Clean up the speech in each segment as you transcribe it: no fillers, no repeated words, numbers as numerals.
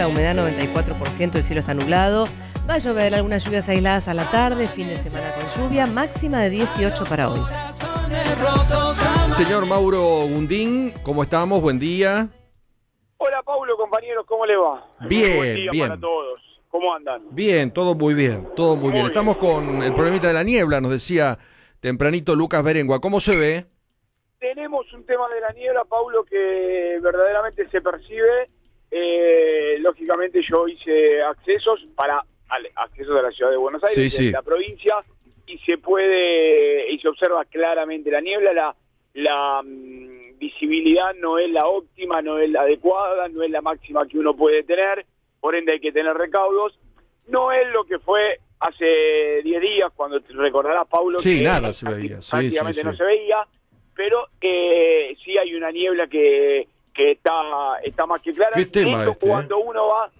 La humedad 94%, el cielo está nublado. Va a llover algunas lluvias aisladas a la tarde, fin de semana con lluvia, máxima de 18 para hoy. Señor Mauro Gundín, ¿cómo estamos? Buen día. Hola Paulo, compañeros, ¿cómo le va? Bien, Buen día bien. para todos. ¿Cómo andan? Bien, todo muy bien, todo muy bien. Estamos con el problemita de la niebla, nos decía tempranito Lucas Berengua. ¿Cómo se ve? Tenemos un tema de la niebla, Paulo, que verdaderamente se percibe. Lógicamente yo hice accesos de la ciudad de Buenos Aires, Sí. de la provincia, y se observa claramente la niebla. La visibilidad no es la óptima, no es la adecuada, no es la máxima que uno puede tener, por ende hay que tener recaudos. No es lo que fue hace 10 días, cuando te recordarás, Paulo, Sí, que nada se veía. prácticamente Sí. no se veía, pero sí hay una niebla que está más que clara. ¿Qué tema Esto este, cuando uno va...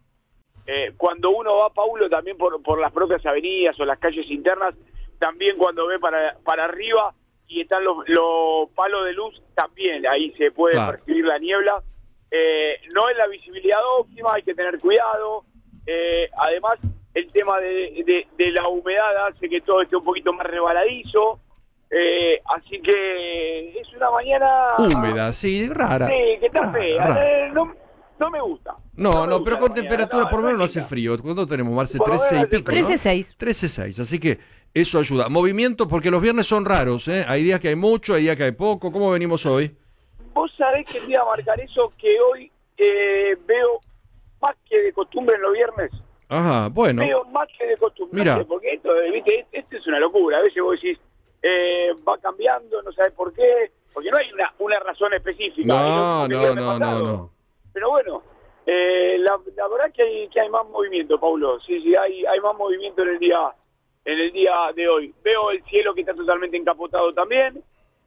Cuando uno va, Paulo, también por las propias avenidas o las calles internas, también cuando ve para arriba y están los palos de luz, también ahí se puede percibir la niebla. No es la visibilidad óptima, hay que tener cuidado. Además, el tema de la humedad hace que todo esté un poquito más rebaladizo. Así que es una mañana... Húmeda, sí, rara. Sí, que está fea. Rara. No me gusta. No, me gusta pero la con mañana, temperatura por lo menos no hace linda. frío. ¿Cuánto tenemos, Marce? Por lo 13 y menos pico, ¿no? 13,6. 13,6, así que eso ayuda. Movimiento, porque los viernes son raros, ¿eh? Hay días que hay mucho, hay días que hay poco. ¿Cómo venimos hoy? Vos sabés que te iba a marcar eso, que hoy veo más que de costumbre en los viernes. Ajá, bueno. Veo más que de costumbre. Mira. No sé, porque esto es una locura. A veces vos decís, va cambiando, no sabés por qué. Porque no hay una razón específica. No. Pero bueno, la verdad que hay más movimiento, Paulo. Sí, hay más movimiento en el día de hoy. Veo el cielo que está totalmente encapotado también.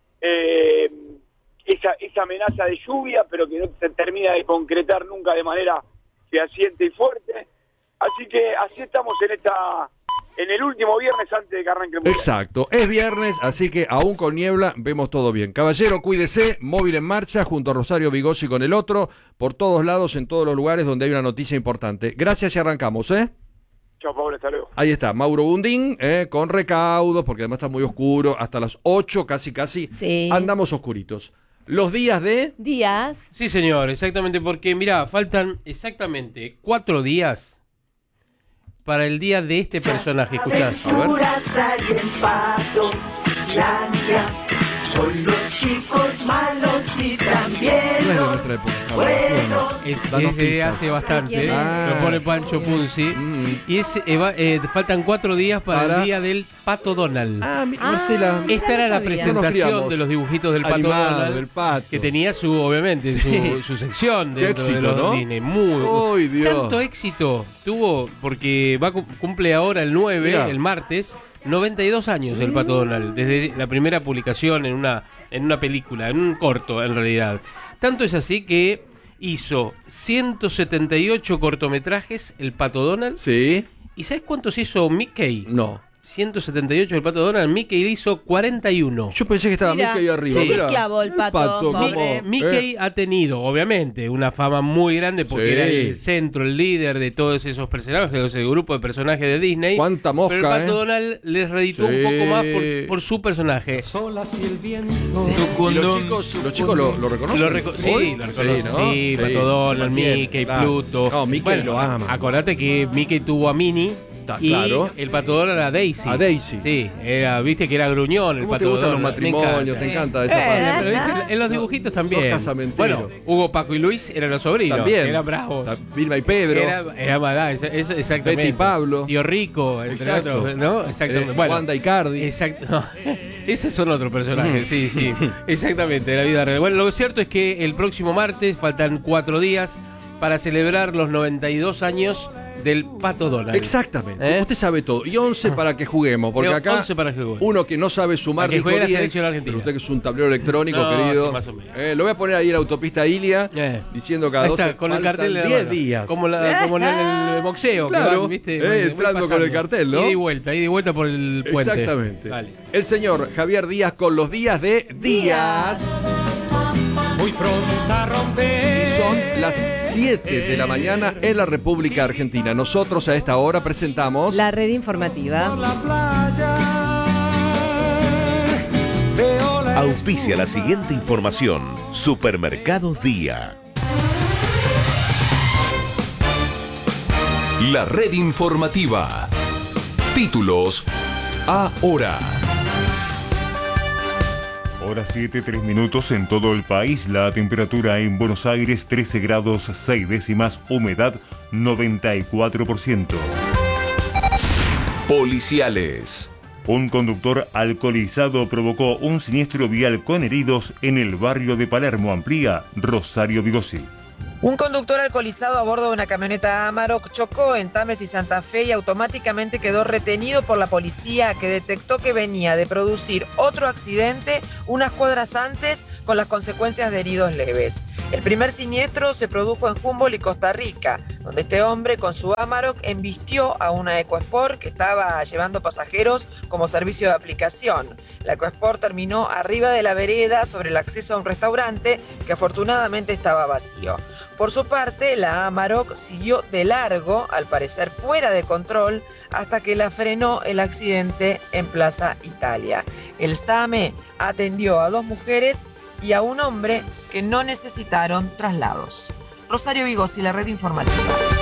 Esa amenaza de lluvia, pero que no se termina de concretar nunca de manera fehaciente y fuerte. Así que así estamos en el último viernes antes de que arranque el mundial. Exacto, es viernes, así que aún con niebla vemos todo bien. Caballero, cuídese, móvil en marcha junto a Rosario Vigossi con el otro, por todos lados, en todos los lugares donde hay una noticia importante. Gracias y arrancamos, ¿eh? Chao, Pablo, hasta luego. Ahí está, Mauro Gundín, con recaudos, porque además está muy oscuro, hasta las 8 casi, Sí. andamos oscuritos. Los días de... Días. Sí, señor, exactamente, porque mirá, faltan exactamente 4 días para el día de este personaje. Escuchá, a ver. Con los chicos malos y también No es de los nuestra época, Javier, buenos. ayúdanos. Es Danos de pistas. hace bastante, ¿Quién es? lo pone Pancho Punzi. Y faltan 4 días para el día del Pato Donald. Marcela. Esta era la sabía. No nos presentación criamos. de los dibujitos del Pato Animado, Donald, del pato. que tenía obviamente Sí. su sección Qué dentro de éxito, los ¿no? Disney. Muy ¡Ay, Dios! tanto éxito tuvo porque cumple ahora el 9, Mirá. el martes, 92 años el Pato Donald, desde la primera publicación en una película, en un corto en realidad. Tanto es así que hizo 178 cortometrajes el Pato Donald. Sí, ¿Y sabes cuántos hizo Mickey? no. 178 el Pato Donald, Mickey hizo 41. Yo pensé que estaba Mira, Mickey ahí arriba. sí. Mirá. Esclavo el pato, pobre. ¿cómo? Mickey ha tenido, obviamente, una fama muy grande porque Sí. era el centro, el líder de todos esos personajes, de ese grupo de personajes de Disney. Cuánta mosca, Pero el Pato Donald les reeditó Sí. un poco más por su personaje. ¿Y los chicos lo reconocen? Sí, lo reconocen. ¿no? Sí, Pato Donald, se mantiene, Mickey, claro. Pluto. No, Mickey lo ama. Acordate que Mickey tuvo a Minnie. Y claro. el Pato Donald a Daisy. A Daisy. Sí, viste que era gruñón el ¿Cómo te Pato gustan los Donald. Me matrimonios? encanta. Te encanta esa parte. Pero viste, en los dibujitos también. sos casamentero. Bueno, Hugo, Paco y Luis eran los sobrinos. También. Eran bravos. Vilma y Pedro. Era verdad, exactamente. Betty y Pablo. Tío Rico, entre Exacto. otros, ¿no? Exactamente. Wanda Icardi. Exacto. No. Esos son otros personajes, sí. Exactamente, de la vida real. Bueno, lo cierto es que el próximo martes faltan 4 días para celebrar los 92 años del Pato Donald. Exactamente. Usted sabe todo. Y 11 para que juguemos. Porque acá 11 para que juguemos. uno que no sabe sumar Para que dijo juegue la 10, selección argentina. pero usted que es un tablero electrónico, No, querido. sí, más o menos. Lo voy a poner ahí en la autopista Ilia, diciendo cada Ahí 12 está, con el faltan cartel de la 10 mano. días. Como en el boxeo. Claro, que van, ¿viste? Muy entrando con pasando. el cartel, ¿no? Ida y vuelta por el puente. Exactamente. Dale. El señor Javier Díaz con los días de Díaz. Muy pronta romper Son las 7 de la mañana en la República Argentina. Nosotros a esta hora presentamos La red informativa. Auspicia la siguiente información. Supermercados Día. La red informativa. Títulos ahora. Hora 7, 3 minutos en todo el país. La temperatura en Buenos Aires 13 grados 6 décimas, humedad 94%. Policiales. Un conductor alcoholizado provocó un siniestro vial con heridos en el barrio de Palermo. Amplía Rosario Vigossi. Un conductor alcoholizado a bordo de una camioneta Amarok chocó en Tames y Santa Fe y automáticamente quedó retenido por la policía, que detectó que venía de producir otro accidente unas cuadras antes, con las consecuencias de heridos leves. El primer siniestro se produjo en Humboldt y Costa Rica, donde este hombre con su Amarok embistió a una EcoSport que estaba llevando pasajeros como servicio de aplicación. La EcoSport terminó arriba de la vereda sobre el acceso a un restaurante que afortunadamente estaba vacío. Por su parte, la Amarok siguió de largo, al parecer fuera de control, hasta que la frenó el accidente en Plaza Italia. El SAME atendió a 2 mujeres y a un hombre que no necesitaron traslados. Rosario Vigossi, la red informativa.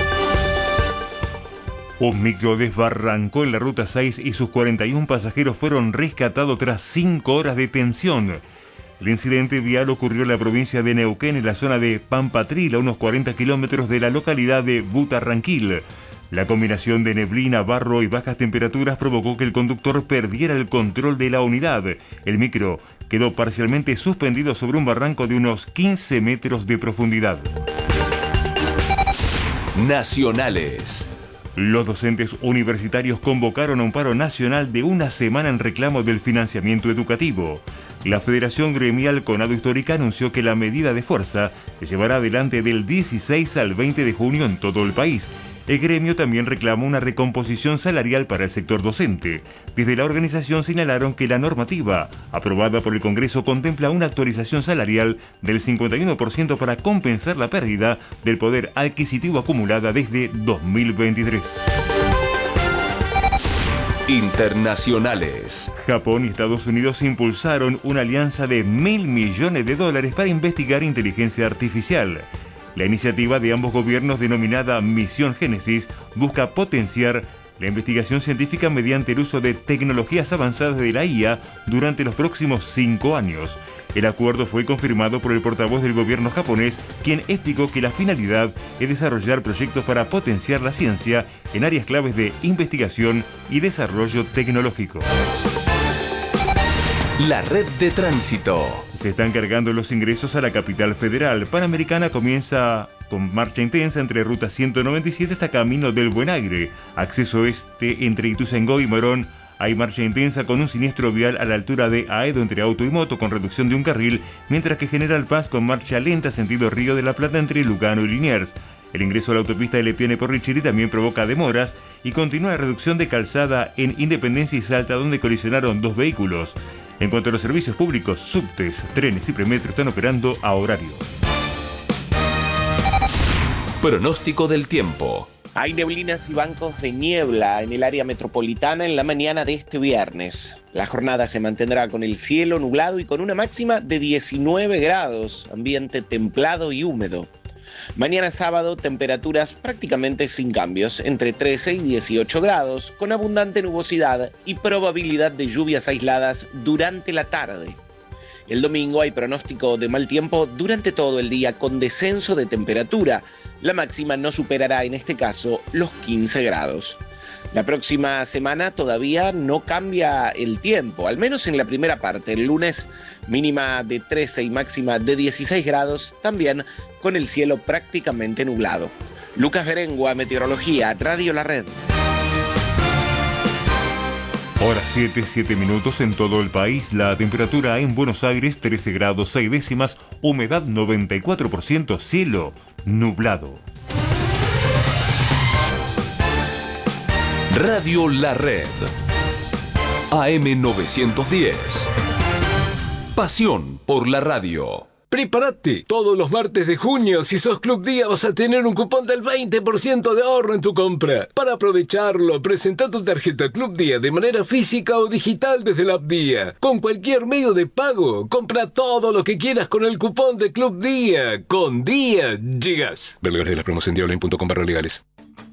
Un micro desbarrancó en la ruta 6 y sus 41 pasajeros fueron rescatados tras 5 horas de tensión. El incidente vial ocurrió en la provincia de Neuquén, en la zona de Pampatril, a unos 40 kilómetros de la localidad de Butarranquil. La combinación de neblina, barro y bajas temperaturas provocó que el conductor perdiera el control de la unidad. El micro quedó parcialmente suspendido sobre un barranco de unos 15 metros de profundidad. Nacionales. Los docentes universitarios convocaron a un paro nacional de una semana en reclamo del financiamiento educativo. La Federación Gremial Conado Histórica anunció que la medida de fuerza se llevará adelante del 16 al 20 de junio en todo el país. El gremio también reclamó una recomposición salarial para el sector docente. Desde la organización señalaron que la normativa aprobada por el Congreso contempla una actualización salarial del 51% para compensar la pérdida del poder adquisitivo acumulada desde 2023. Internacionales. Japón y Estados Unidos impulsaron una alianza de $1.000 millones para investigar inteligencia artificial. La iniciativa de ambos gobiernos, denominada Misión Génesis, busca potenciar la investigación científica mediante el uso de tecnologías avanzadas de la IA durante los próximos 5 años. El acuerdo fue confirmado por el portavoz del gobierno japonés, quien explicó que la finalidad es desarrollar proyectos para potenciar la ciencia en áreas claves de investigación y desarrollo tecnológico. La red de tránsito. Se están cargando los ingresos a la capital federal. Panamericana comienza con marcha intensa entre ruta 197 hasta Camino del Buen Aire. Acceso este entre Ituzaingó y Morón. Hay marcha intensa con un siniestro vial a la altura de Aedo entre auto y moto con reducción de un carril, mientras que General Paz con marcha lenta sentido Río de la Plata entre Lugano y Liniers. El ingreso a la autopista de Lepiane por Richeri también provoca demoras y continúa la reducción de calzada en Independencia y Salta, donde colisionaron 2 vehículos. En cuanto a los servicios públicos, subtes, trenes y premetro están operando a horario. Pronóstico del tiempo. Hay neblinas y bancos de niebla en el área metropolitana en la mañana de este viernes. La jornada se mantendrá con el cielo nublado y con una máxima de 19 grados, ambiente templado y húmedo. Mañana sábado, temperaturas prácticamente sin cambios, entre 13 y 18 grados, con abundante nubosidad y probabilidad de lluvias aisladas durante la tarde. El domingo hay pronóstico de mal tiempo durante todo el día con descenso de temperatura. La máxima no superará en este caso los 15 grados. La próxima semana todavía no cambia el tiempo, al menos en la primera parte. El lunes mínima de 13 y máxima de 16 grados, también con el cielo prácticamente nublado. Lucas Berengua, Meteorología, Radio La Red. Hora 7 minutos en todo el país. La temperatura en Buenos Aires 13 grados 6 décimas, humedad 94%, cielo nublado. Radio La Red. AM 910. Pasión por la radio. Prepárate. Todos los martes de junio, si sos Club Día, vas a tener un cupón del 20% de ahorro en tu compra. Para aprovecharlo, presenta tu tarjeta Club Día de manera física o digital desde la app Día. Con cualquier medio de pago, compra todo lo que quieras con el cupón de Club Día. Con Día llegas. Ver lugares de la promoción diablo.com/legales.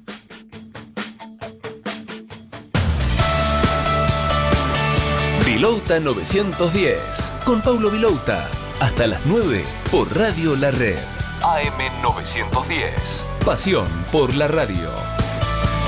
Vilouta 910. Con Paulo Vilouta. Hasta las 9 por Radio La Red. AM 910. Pasión por la radio.